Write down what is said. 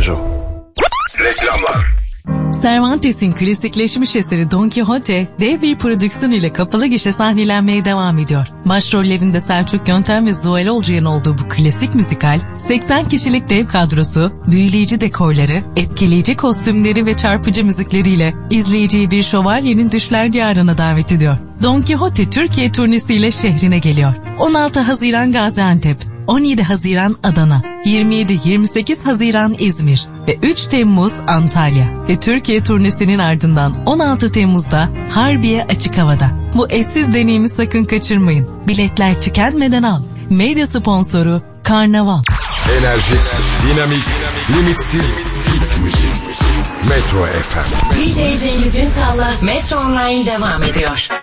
Joe. Reklamlar. Cervantes'in klasikleşmiş eseri Don Quixote, dev bir prodüksiyon ile kapalı gişe sahnelenmeye devam ediyor. Başrollerinde Selçuk Yöntem ve Zuhal Olcay'ın olduğu bu klasik müzikal, 80 kişilik dev kadrosu, büyüleyici dekorları, etkileyici kostümleri ve çarpıcı müzikleriyle izleyiciyi bir şövalyenin düşler diyarına davet ediyor. Don Quixote Türkiye turnesiyle şehrine geliyor. 16 Haziran Gaziantep, 17 Haziran Adana, 27-28 Haziran İzmir ve 3 Temmuz Antalya ve Türkiye turnesinin ardından 16 Temmuz'da Harbiye Açık Hava'da. Bu eşsiz deneyimi sakın kaçırmayın. Biletler tükenmeden al. Medya sponsoru Karnaval. Enerjik, dinamik, limitsiz hit müzik. Metro FM. DJ Cengiz Ünsal'la Metro Online devam ediyor.